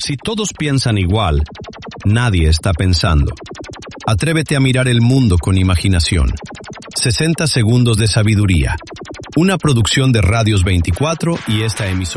Si todos piensan igual, nadie está pensando. Atrévete a mirar el mundo con imaginación. 60 segundos de sabiduría. Una producción de Radios 24 y esta emisora.